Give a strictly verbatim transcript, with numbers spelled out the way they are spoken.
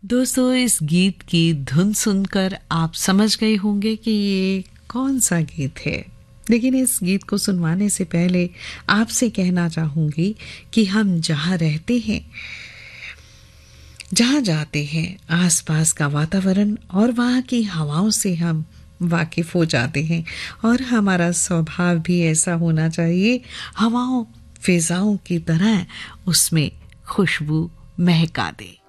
दोस्तों, इस गीत की धुन सुनकर आप समझ गए होंगे कि ये कौन सा गीत है। लेकिन इस गीत को सुनवाने से पहले आपसे कहना चाहूँगी कि हम जहाँ रहते हैं, जहाँ जाते हैं, आसपास का वातावरण और वहाँ की हवाओं से हम वाकिफ हो जाते हैं और हमारा स्वभाव भी ऐसा होना चाहिए, हवाओं फिजाओं की तरह उसमें खुशबू महका दे।